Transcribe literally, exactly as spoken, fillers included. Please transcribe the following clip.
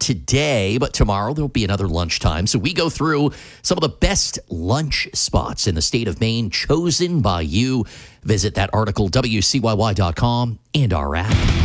today, but tomorrow there'll be another lunchtime. So we go through some of the best lunch spots in the state of Maine, chosen by you. Visit that article, W C Y Y dot com, and our app.